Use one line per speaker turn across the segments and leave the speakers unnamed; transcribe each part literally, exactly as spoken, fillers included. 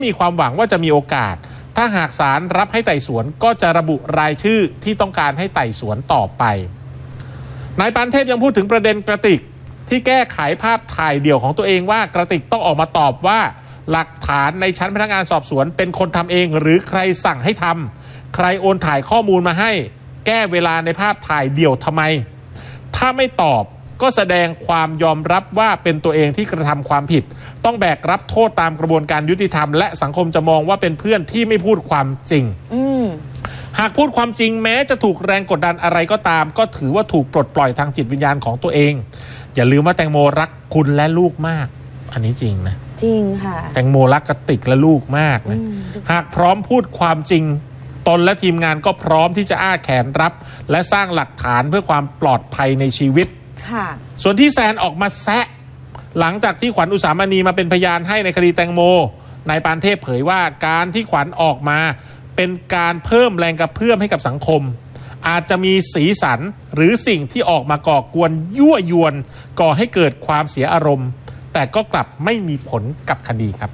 มีความหวังว่าจะมีโอกาสถ้าหากศาลรับให้ไต่สวนก็จะระบุรายชื่อที่ต้องการให้ไต่สวนต่อไปนายปานเทพยังพูดถึงประเด็นกระติกที่แก้ไขภาพถ่ายเดี่ยวของตัวเองว่ากระติกต้องออกมาตอบว่าหลักฐานในชั้นพนักงานสอบสวนเป็นคนทำเองหรือใครสั่งให้ทำใครโอนถ่ายข้อมูลมาให้แก้เวลาในภาพถ่ายเดี่ยวทำไมถ้าไม่ตอบก็แสดงความยอมรับว่าเป็นตัวเองที่กระทำความผิดต้องแบกรับโทษตามกระบวนการยุติธรรมและสังคมจะมองว่าเป็นเพื่อนที่ไม่พูดความจริงหากพูดความจริงแม้จะถูกแรงกดดันอะไรก็ตามก็ถือว่าถูกปลดปล่อยทางจิตวิญญาณของตัวเองอย่าลืมว่าแตงโมรักคุณและลูกมากอันนี้จริงนะ
จริงค่ะ
แตงโมรักกระติกและลูกมากนะหากพร้อมพูดความจริงตนและทีมงานก็พร้อมที่จะอ้าแขนรับและสร้างหลักฐานเพื่อความปลอดภัยในชีวิตส่วนที่แซนออกมาแซะหลังจากที่ขวัญอุสามณีมาเป็นพยานให้ในคดีแตงโมนายปานเทพเผยว่าการที่ขวัญออกมาเป็นการเพิ่มแรงกระเพื่อมให้กับสังคมอาจจะมีสีสันหรือสิ่งที่ออกมาก่อกวนยั่วยวนก่อให้เกิดความเสียอารมณ์แต่ก็กลับไม่มีผลกับคดีครับ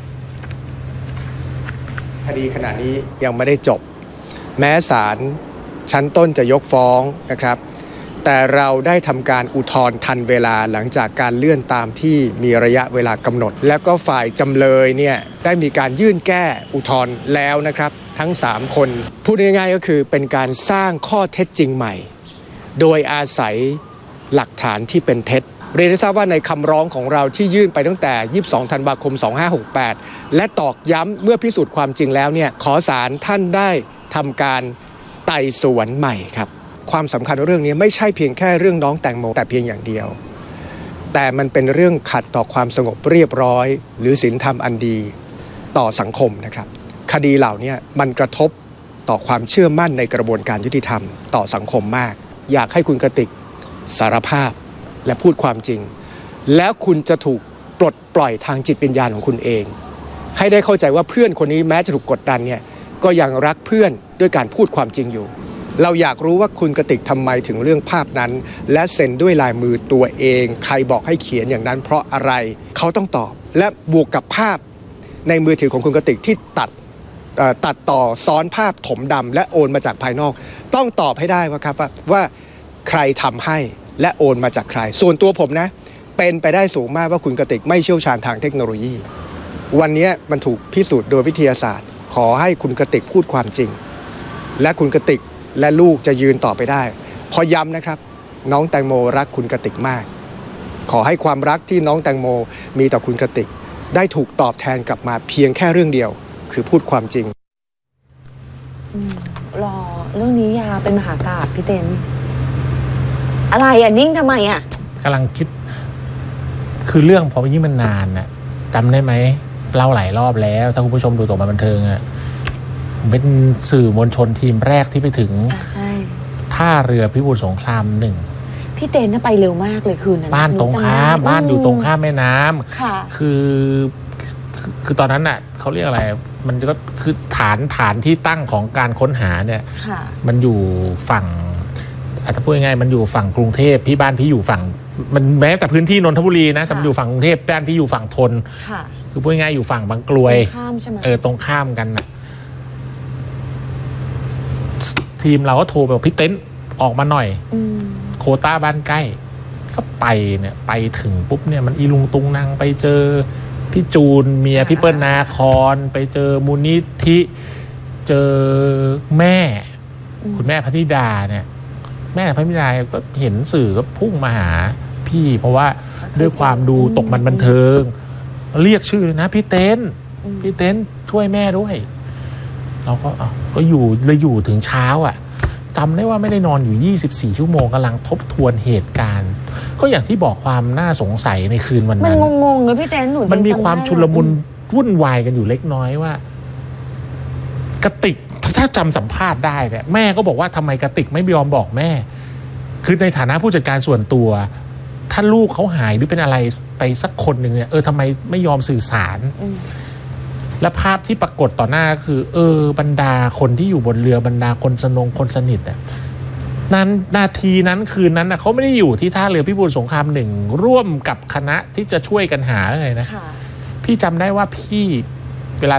คดีขณะนี้ยังไม่ได้จบแม้ศาลชั้นต้นจะยกฟ้องนะครับแต่เราได้ทำการอุทธรณ์ทันเวลาหลังจากการเลื่อนตามที่มีระยะเวลากำหนดแล้วก็ฝ่ายจำเลยเนี่ยได้มีการยื่นแก้อุทธรณ์แล้วนะครับทั้งสามคนพูดง่ายๆก็คือเป็นการสร้างข้อเท็จจริงใหม่โดยอาศัยหลักฐานที่เป็นเท็จเรียนให้ทราบว่าในคำร้องของเราที่ยื่นไปตั้งแต่ยี่สิบสองธันวาคมสองพันห้าร้อยหกสิบแปดและตอกย้ำเมื่อพิสูจน์ความจริงแล้วเนี่ยขอศาลท่านได้ทำการไต่สวนใหม่ครับความสำคัญเรื่องนี้ไม่ใช่เพียงแค่เรื่องน้องแตงโมแต่เพียงอย่างเดียวแต่มันเป็นเรื่องขัดต่อความสงบเรียบร้อยหรือศีลธรรมอันดีต่อสังคมนะครับคดีเหล่านี้มันกระทบต่อความเชื่อมั่นในกระบวนการยุติธรรมต่อสังคมมากอยากให้คุณกติกสารภาพและพูดความจริงแล้วคุณจะถูกปลดปล่อยทางจิตวิญญาณของคุณเองให้ได้เข้าใจว่าเพื่อนคนนี้แม้จะถูกกดดันเนี่ยก็ยังรักเพื่อนด้วยการพูดความจริงอยู่เราอยากรู้ว่าคุณกติกทำไมถึงเรื่องภาพนั้นและเซ็นด้วยลายมือตัวเองใครบอกให้เขียนอย่างนั้นเพราะอะไรเขาต้องตอบและบวกกับภาพในมือถือของคุณกติกที่ตัดตัดต่อซ้อนภาพถมดำและโอนมาจากภายนอกต้องตอบให้ได้ว่าครับว่าว่าใครทำให้และโอนมาจากใครส่วนตัวผมนะเป็นไปได้สูงมากว่าคุณกติกไม่เชี่ยวชาญทางเทคโนโลยีวันนี้มันถูกพิสูจน์โดยวิทยาศาสตร์ขอให้คุณกติกพูดความจริงและคุณกติกและลูกจะยืนต่อไปได้พอย้ำนะครับน้องแตงโมรักคุณกติกมากขอให้ความรักที่น้องแตงโมมีต่อคุณกติกได้ถูกตอบแทนกลับมาเพียงแค่เรื่องเดียวคือพูดความจริง
รอเรื่องนี้ยาวเป็นมหากาพย์พี่เต้นอะไรอ่ะนิ่งทำไมอ่ะ
กำลังคิดคือเรื่องพอยิ่งมันนานน่ะจำได้ไหมเล่าหลายรอบแล้วถ้าคุณผู้ชมดูตัวมาบันเทิงอ่ะเป็นสื่อมวลชนทีมแรกที่ไปถึงท่าเรือพิบูลสงครามหนึ่ง
พี่เต้นน่ะไปเร็วมากเลยคืนนั้น
บ้านตรงข้ามบ้านอยู่ตรงข้ามแม่น้ำคือคือตอนนั้นน่ะเขาเรียกอะไรมันก็คือฐานฐานที่ตั้งของการค้นหาเนี่ยมันอยู่ฝั่งอาจจะพูดง่ายๆมันอยู่ฝั่งกรุงเทพพี่บ้านพี่อยู่ฝั่งมันแม้แต่พื้นที่นนทบุรีนะแต่มันอยู่ฝั่งกรุงเทพบ้านพี่อยู่ฝั่งธนคือพูดง่ายๆอยู่ฝั่งบางกลวยเออตรงข้ามกันน่ะทีมเราก็โทรไปบอกพี่เต้นออกมาหน่อยโควต้าบ้านใกล้ก็ไปเนี่ยไปถึงปุ๊บเนี่ยมันอีลุงตุงนางไปเจอพี่จูนเมียพี่เปิ้ลนาคอนไปเจอมูลนิธิเจอแม่คุณแม่พนิดาเนี่ยแม่พนิดาก็เห็นสื่อก็พุ่งมาหาพี่เพราะว่าด้วยความดูตกมันบันเทิงเรียกชื่อเลยนะพี่เต้นพี่เต้นช่วยแม่ด้วยเราก็อ่ะก็อยู่เลยอยู่ถึงเช้าอ่ะจำได้ว่าไม่ได้นอนอยู่ยี่สิบสี่ชั่วโมงกำลังทบทวนเหตุการณ์ก็อย่างที่บอกความน่าสงสัยในคืนวันนั้น
มันงงๆเลยพี่เต้นหนู
มันมีความชุลมุนวุ่นวายกันอยู่เล็กน้อยว่ากติกถ้าจำสัมภาษณ์ได้เนี่ยแม่ก็บอกว่าทำไมกติกไม่ยอมบอกแม่คือในฐานะผู้จัดการส่วนตัวถ้าลูกเขาหายหรือเป็นอะไรไปสักคนหนึ่งเนี่ยเออทำไมไม่ยอมสื่อสารและภาพที่ปรากฏต่อหน้าคือเออบรรดาคนที่อยู่บนเรือบรรดาคนสนงคนสนิทอ่ะนั้นนาทีนั้นคืนนั้นน่ะเขาไม่ได้อยู่ที่ท่าเรือพิบูลสงครามหนึ่งร่วมกับคณะที่จะช่วยกันหาอะไรนะพี่จำได้ว่าพี่